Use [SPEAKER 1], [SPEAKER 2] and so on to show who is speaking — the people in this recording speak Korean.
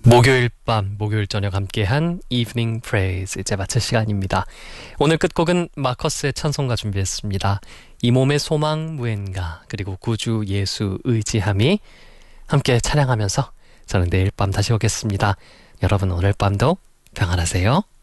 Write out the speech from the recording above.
[SPEAKER 1] 목요일 밤, 목요일 저녁 함께한 Evening Praise 이제 마칠 시간입니다. 오늘 끝곡은 마커스의 찬송가 준비했습니다. 이 몸의 소망 무엔가 그리고 구주 예수 의지함이 함께 찬양하면서 저는 내일 밤 다시 오겠습니다. 여러분 오늘 밤도 평안하세요.